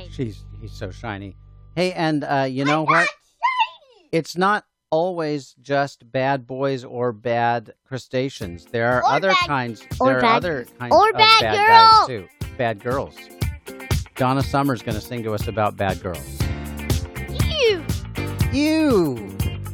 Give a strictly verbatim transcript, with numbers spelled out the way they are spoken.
She's he's so shiny. Hey, and uh, you know what? It's not always just bad boys or bad crustaceans. There are Or other bad- kinds. or There are bad- other kinds or of bad bad girls. guys too. Bad girls. Donna Summer's going to sing to us about bad girls. You. You.